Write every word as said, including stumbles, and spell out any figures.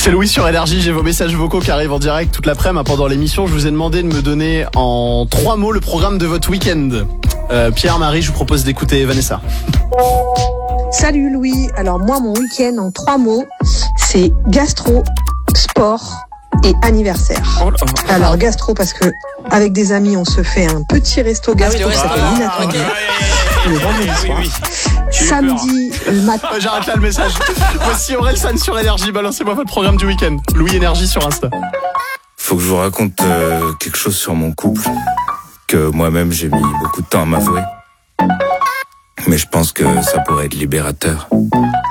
C'est Louis sur Énergie, j'ai vos messages vocaux qui arrivent en direct toute l'après-midi pendant l'émission. Je vous ai demandé de me donner en trois mots le programme de votre week-end. Euh, Pierre, Marie, je vous propose d'écouter Vanessa. Salut Louis, alors moi mon week-end en trois mots, c'est gastro, sport et anniversaire. Alors gastro parce que avec des amis on se fait un petit resto gastro qui s'appelle l'inattendu. Le vendredi soir. Samedi, le matin. J'arrête là le message. Voici Aurel San sur Énergie. Balancez-moi votre programme du week-end. Louis Énergie sur Insta. Faut que je vous raconte euh, quelque chose sur mon couple que moi-même j'ai mis beaucoup de temps à m'avouer. Mais je pense que ça pourrait être libérateur.